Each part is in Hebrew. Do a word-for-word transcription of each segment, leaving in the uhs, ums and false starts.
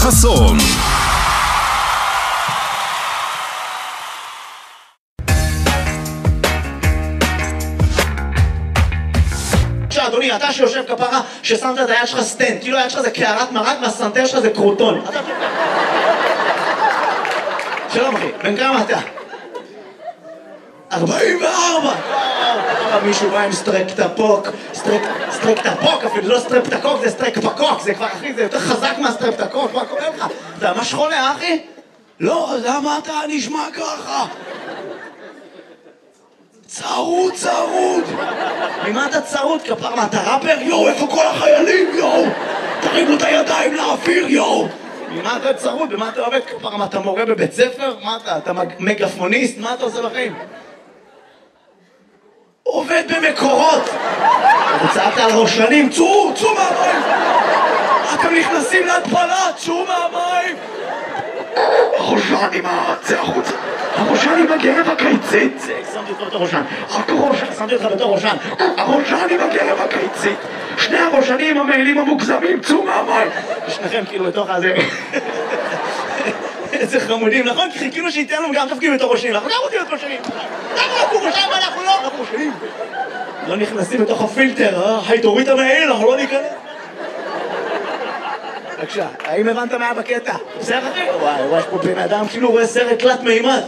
חסון. אדוני, אתה שיושב כפרה ששמת את היד שלך סטנט, כאילו היד שלך זה קערת מרק והסנטר שלך זה קרוטון. שלום אחי, בן כמה אתה? ארבעים וארבע! מישהו בא עם סטרקטפוק, סטרקטפוק אפילו, לא סטרפטקוק, זה סטרקפקוק, זה כבר אחי, זה יותר חזק מהסטרפטקוק, מה קורה לך? אתה ממש חולה אחי? לא, למה אתה נשמע ככה? צרוד, צרוד! ממה אתה צרוד? כפר, מה, אתה ראפר? יואו, איפה כל החיילים, יואו? תרימו את הידיים לאוויר, יואו! ממה אתה צרוד? במה אתה עובד? כפר, מה, אתה מורה בבית ספר? מה אתה? אתה מגפוניסט? מה אתה עושה בחיים? עובד במקורות! צעקת על ראשנים, צאו, צאו מהמים! אתם נכנסים להתפלה, צאו מהמים! הראשן עם זה החוצה, הראשן עם הגרב הקיצית, שמתי אותך בתור ראשן, שמתי אותך בתור ראשן, הראשן עם הגרב הקיצית, שני הראשנים המעילים המוגזמים, צאו מהמים, שניכם כאילו בתוך הזה, איזה חמודים, נכון? כי חיכינו שייתן לנו גם תפקיד בתור ראשנים, אנחנו גם רוצים להיות ראשנים, למה אנחנו ראשנים ואנחנו לא? אנחנו ראשנים, לא נכנסים בתוך הפילטר, אה? היי תוריד את המעיל, אנחנו לא ניכנס. בבקשה, האם הבנת מה בקטע? בסדר אחי? וואי, וואי, יש פה בן אדם כאילו רואה סרט תלת מימד.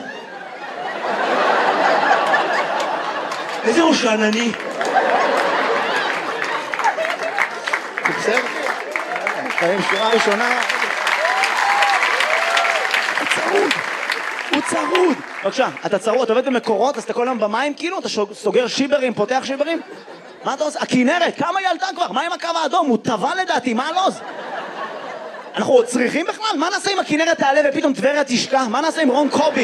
איזה ראשן אני? בסדר? חיים שורה ראשונה. הוא צרוד. הוא צרוד. בבקשה, אתה צרוד, אתה עובד במקורות, אז אתה כל היום במים כאילו? אתה סוגר שיברים, פותח שיברים? מה אתה עושה? הכינרת, כמה היא עלתה כבר? מה עם הקו האדום? הוא טבע לדעתי, מה הלוז? אנחנו צריכים בכלל? מה נעשה אם הכינרת תעלה ופתאום טבריה תשקע? מה נעשה עם רון קובי?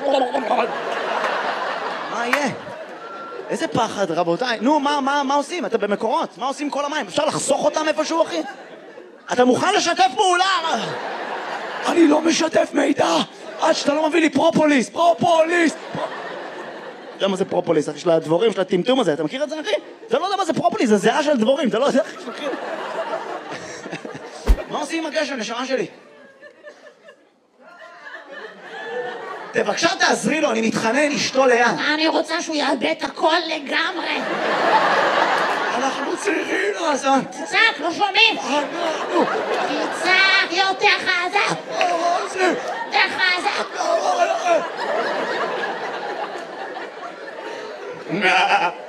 מה יהיה? איזה פחד רבותיי. נו, מה, מה, מה עושים? אתה במקורות? מה עושים כל המים? אפשר לחסוך אותם איפשהו אחי? אתה מוכן לשתף פעולה? אני לא משתף מידע עד שאתה לא מביא לי פרופוליס. פרופוליס! אתה יודע מה זה פרופוליס? אחי של הדבורים, של הטמטום הזה. אתה מכיר את זה אחי? אתה לא יודע מה זה פרופוליס, זה זהה של דבורים. אתה לא יודע אחי שמכיר. מה עושים עם הגשם, נשמה שלי? בבקשה תעזרי לו, אני מתחנן, אשתו ליד. אני רוצה שהוא יאבד את הכל לגמרי. אנחנו צריכים לעשות. תצעק, לא שומעים. אנחנו. תצעק יותר חזק. יותר חזק.